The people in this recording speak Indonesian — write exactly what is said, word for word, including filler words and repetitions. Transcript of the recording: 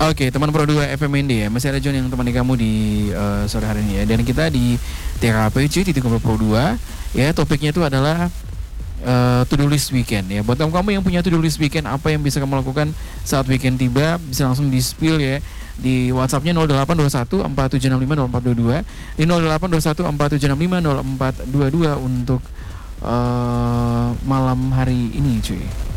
Oke, teman Pro dua F M N D ya. Masih ada John yang temani kamu di uh, sore hari ini ya. Dan kita di T K P cuy titik Pro dua ya, topiknya itu adalah uh, to do list weekend ya. Buat kamu-kamu yang punya to do list weekend, apa yang bisa kamu lakukan saat weekend tiba, bisa langsung di-spill ya di WhatsApp-nya nol delapan dua satu empat tujuh enam lima nol empat dua dua, di nol delapan dua satu empat tujuh enam lima nol empat dua dua untuk uh, malam hari ini cuy.